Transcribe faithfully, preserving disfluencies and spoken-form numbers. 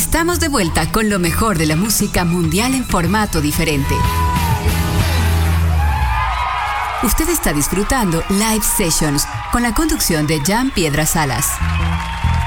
Estamos de vuelta con lo mejor de la música mundial en formato diferente. Usted está disfrutando Live Sessions con la conducción de Jan Piedras Salas.